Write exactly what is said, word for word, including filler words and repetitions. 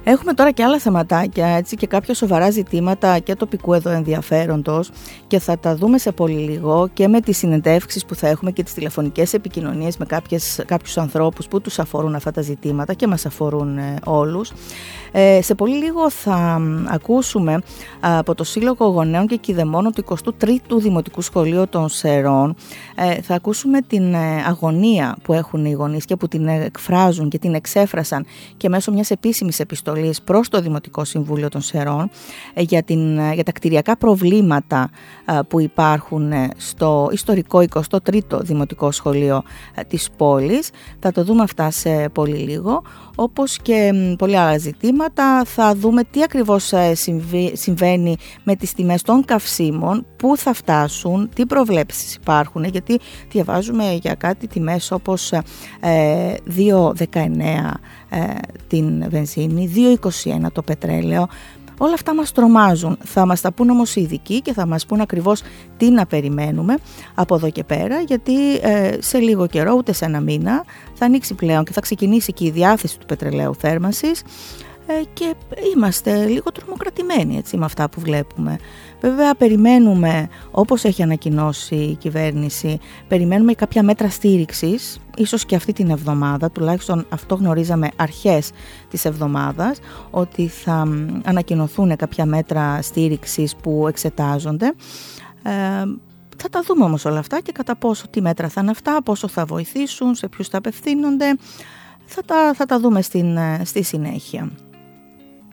Έχουμε τώρα και άλλα θεματάκια, έτσι, και κάποια σοβαρά ζητήματα και τοπικού εδώ ενδιαφέροντος, και θα τα δούμε σε πολύ λίγο και με τις συνεντεύξεις που θα έχουμε και τις τηλεφωνικές επικοινωνίες με κάποιες, κάποιους ανθρώπους που τους αφορούν αυτά τα ζητήματα και μας αφορούν ε, όλους. Ε, σε πολύ λίγο θα ακούσουμε από το Σύλλογο Γονέων και Κηδεμόνων του εικοστού τρίτου Δημοτικού Σχολείου των Σερών. Ε, θα ακούσουμε την ε, αγωνία που έχουν οι γονείς και που την εκφράζουν και την εξέφρασαν και μέσω μιας επίσημης επιστολής προς το Δημοτικό Συμβούλιο των Σερών ε, για, την, ε, για τα κτηριακά προβλήματα ε, που υπάρχουν ε, στο ιστορικό εικοστό τρίτο Δημοτικό Σχολείο ε, της πόλης. Θα το δούμε αυτά σε πολύ λίγο, όπως και ε, πολλά άλλα ζητήματα. Θα δούμε τι ακριβώς ε, συμβεί, συμβαίνει με τις τιμές των καυσίμων, πού θα φτάσουν, τι προβλέψεις υπάρχουν, γιατί διαβάζουμε για κάτι τιμές όπως ε, δύο δεκαεννέα ε, την βενζίνη, δύο είκοσι ένα το πετρέλαιο. Όλα αυτά μας τρομάζουν. Θα μας τα πούν όμως οι ειδικοί και θα μας πούν ακριβώς τι να περιμένουμε από εδώ και πέρα, γιατί ε, σε λίγο καιρό, ούτε σε ένα μήνα, θα ανοίξει πλέον και θα ξεκινήσει και η διάθεση του πετρελαίου θέρμανσης ε, και είμαστε λίγο τρομοκρατημένοι, έτσι, με αυτά που βλέπουμε. Βέβαια περιμένουμε, όπως έχει ανακοινώσει η κυβέρνηση, περιμένουμε κάποια μέτρα στήριξης, ίσως και αυτή την εβδομάδα, τουλάχιστον αυτό γνωρίζαμε αρχές της εβδομάδας, ότι θα ανακοινωθούν κάποια μέτρα στήριξης που εξετάζονται. Ε, θα τα δούμε όμως όλα αυτά και κατά πόσο, τι μέτρα θα είναι αυτά, πόσο θα βοηθήσουν, σε ποιους θα απευθύνονται, θα τα, θα τα δούμε στην, στη συνέχεια.